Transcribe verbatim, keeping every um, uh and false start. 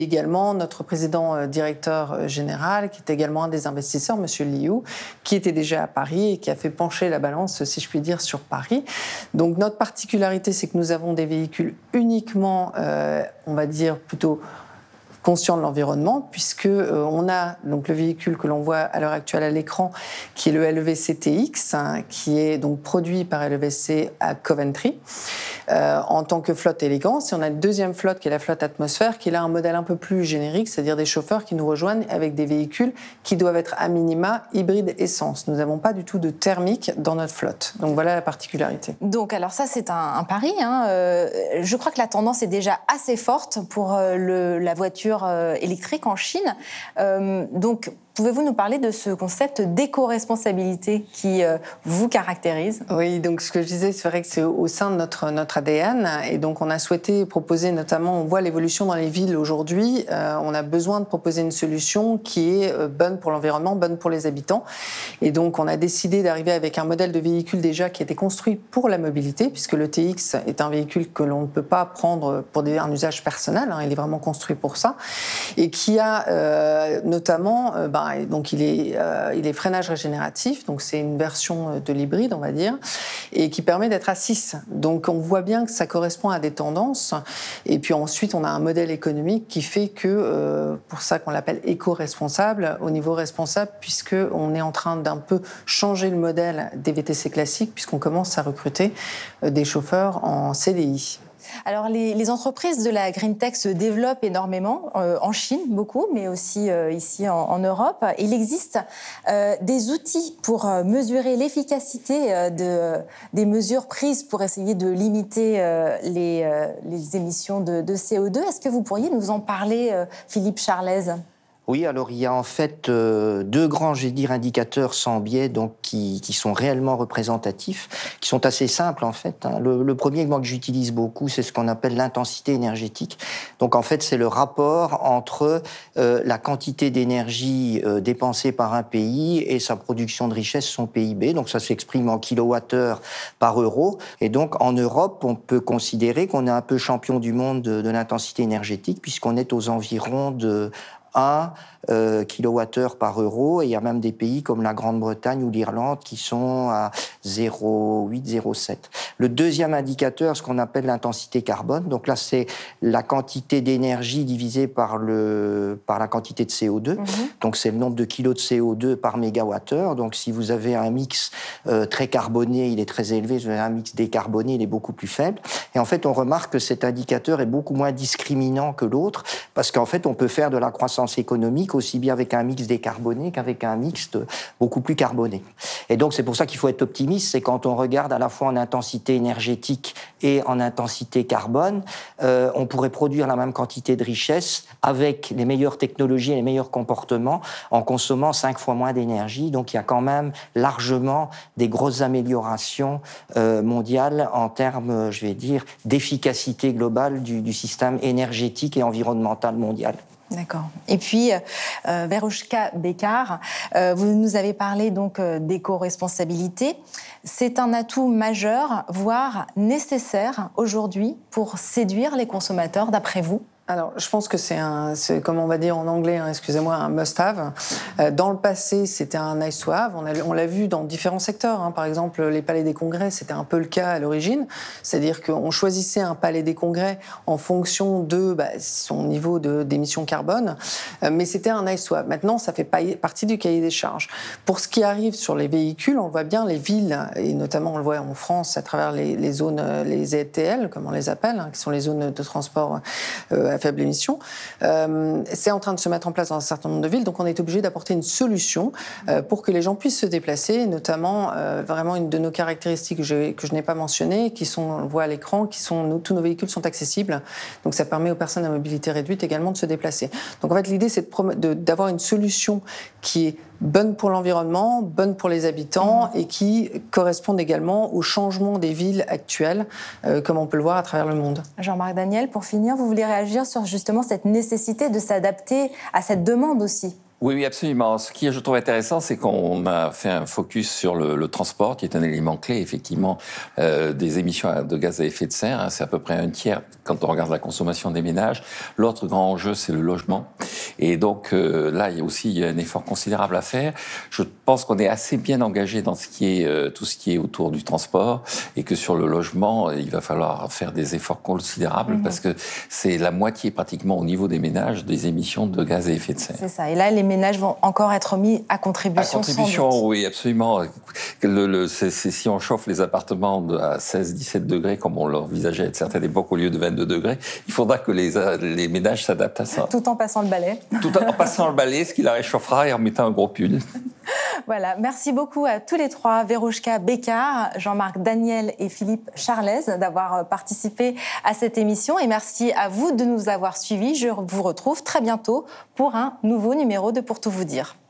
Également, notre président euh, directeur euh, général, qui est également un des investisseurs, M. Liu, qui était déjà à Paris et qui a fait pencher la balance, si je puis dire, sur Paris. Donc notre particularité, c'est que nous avons des véhicules uniquement, euh, on va dire, plutôt conscient de l'environnement, puisque euh, on a donc le véhicule que l'on voit à l'heure actuelle à l'écran, qui est le L V C T X, hein, qui est donc produit par L V C à Coventry euh, en tant que flotte élégance. Et on a une deuxième flotte qui est la flotte atmosphère, qui est là un modèle un peu plus générique, c'est-à-dire des chauffeurs qui nous rejoignent avec des véhicules qui doivent être à minima hybrides essence. Nous n'avons pas du tout de thermique dans notre flotte. Donc voilà la particularité. Donc alors ça c'est un, un pari. Hein. Euh, je crois que la tendance est déjà assez forte pour euh, le, la voiture électrique en Chine. Euh, donc, pouvez-vous nous parler de ce concept d'éco-responsabilité qui euh, vous caractérise? Oui, donc ce que je disais, c'est vrai que c'est au sein de notre, notre A D N. Et donc, on a souhaité proposer notamment, on voit l'évolution dans les villes aujourd'hui, euh, on a besoin de proposer une solution qui est euh, bonne pour l'environnement, bonne pour les habitants. Et donc, on a décidé d'arriver avec un modèle de véhicule déjà qui a été construit pour la mobilité, puisque le T X est un véhicule que l'on ne peut pas prendre pour des, un usage personnel, hein, il est vraiment construit pour ça, et qui a euh, notamment... Euh, bah, donc il est, euh, il est freinage régénératif, donc c'est une version de l'hybride, on va dire, et qui permet d'être à six. Donc on voit bien que ça correspond à des tendances. Et puis ensuite, on a un modèle économique qui fait que, euh, pour ça qu'on l'appelle éco-responsable, au niveau responsable, puisqu'on est en train d'un peu changer le modèle des V T C classiques, puisqu'on commence à recruter des chauffeurs en C D I. Alors, les, les entreprises de la Green Tech se développent énormément, euh, en Chine, beaucoup, mais aussi euh, ici en, en Europe. Il existe euh, des outils pour euh, mesurer l'efficacité euh, de, des mesures prises pour essayer de limiter euh, les, euh, les émissions de, de C O deux. Est-ce que vous pourriez nous en parler, euh, Philippe Charlez ? Oui, alors il y a en fait euh, deux grands, je vais dire, indicateurs sans biais, donc qui, qui sont réellement représentatifs, qui sont assez simples en fait. Hein. Le, le premier, moi, que j'utilise beaucoup, c'est ce qu'on appelle l'intensité énergétique. Donc en fait, c'est le rapport entre euh, la quantité d'énergie euh, dépensée par un pays et sa production de richesse, son P I B. Donc ça s'exprime en kilowattheure par euro. Et donc en Europe, on peut considérer qu'on est un peu champion du monde de, de l'intensité énergétique, puisqu'on est aux environs de un euh, kilowattheure par euro, et il y a même des pays comme la Grande-Bretagne ou l'Irlande qui sont à zéro virgule huit, zéro virgule sept. Le deuxième indicateur, ce qu'on appelle l'intensité carbone, donc là c'est la quantité d'énergie divisée par, le, par la quantité de C O deux, mmh. Donc c'est le nombre de kilos de C O deux par mégawattheure. Donc si vous avez un mix euh, très carboné, il est très élevé, si vous avez un mix décarboné, il est beaucoup plus faible. Et en fait on remarque que cet indicateur est beaucoup moins discriminant que l'autre, parce qu'en fait on peut faire de la croissance économique aussi bien avec un mix décarboné qu'avec un mix beaucoup plus carboné. Et donc c'est pour ça qu'il faut être optimiste, c'est quand on regarde à la fois en intensité énergétique et en intensité carbone, euh, on pourrait produire la même quantité de richesse avec les meilleures technologies et les meilleurs comportements en consommant cinq fois moins d'énergie. Donc il y a quand même largement des grosses améliorations euh, mondiales en termes, je vais dire, d'efficacité globale du, du système énergétique et environnemental mondial. D'accord. Et puis, euh, Verouchka Bekar, euh, vous nous avez parlé donc euh, d'éco-responsabilité. C'est un atout majeur, voire nécessaire aujourd'hui pour séduire les consommateurs, d'après vous ? Alors, je pense que c'est un, c'est, comme on va dire en anglais, hein, excusez-moi, un must-have. Euh, dans le passé, c'était un nice-to-have. On, a, on l'a vu dans différents secteurs. Hein. Par exemple, les palais des congrès, c'était un peu le cas à l'origine. C'est-à-dire qu'on choisissait un palais des congrès en fonction de bah, son niveau de, d'émissions carbone. Euh, mais c'était un nice-to-have. Maintenant, ça fait pas partie du cahier des charges. Pour ce qui arrive sur les véhicules, on voit bien les villes, et notamment on le voit en France à travers les, les zones, les Z T L, comme on les appelle, hein, qui sont les zones de transport euh, à faible émission. Euh, c'est en train de se mettre en place dans un certain nombre de villes, donc on est obligé d'apporter une solution euh, pour que les gens puissent se déplacer, notamment euh, vraiment une de nos caractéristiques que je, que je n'ai pas mentionnées, qui sont, on le voit à l'écran, qui sont, nous, tous nos véhicules sont accessibles, donc ça permet aux personnes à mobilité réduite également de se déplacer. Donc en fait l'idée c'est de prom- de, d'avoir une solution qui est bonne pour l'environnement, bonne pour les habitants mmh. et qui correspondent également au changement des villes actuelles, euh, comme on peut le voir à travers le monde. Jean-Marc Daniel, pour finir, vous voulez réagir sur justement cette nécessité de s'adapter à cette demande aussi ? Oui, oui, absolument. Ce qui, je trouve intéressant, c'est qu'on a fait un focus sur le, le transport, qui est un élément clé, effectivement, euh, des émissions de gaz à effet de serre. Hein. C'est à peu près un tiers quand on regarde la consommation des ménages. L'autre grand enjeu, c'est le logement. Et donc, euh, là, il y a aussi il y a un effort considérable à faire. Je pense qu'on est assez bien engagé dans ce qui est, euh, tout ce qui est autour du transport, et que sur le logement, il va falloir faire des efforts considérables, mmh. parce que c'est la moitié, pratiquement, au niveau des ménages, des émissions de gaz à effet de serre. C'est ça. Et là, les ménages vont encore être mis à contribution. À contribution, oui, absolument. Le, le, c'est, c'est, si on chauffe les appartements à seize dix-sept degrés, comme on l'envisageait à une certaine époque au lieu de vingt-deux degrés, il faudra que les, les ménages s'adaptent à ça. Tout en passant le balai. Tout en passant le balai, ce qui la réchauffera, et en mettant un gros pull. Voilà, merci beaucoup à tous les trois, Verouchka Bécard, Jean-Marc Daniel et Philippe Charlez, d'avoir participé à cette émission. Et merci à vous de nous avoir suivis. Je vous retrouve très bientôt pour un nouveau numéro de Pour tout vous dire.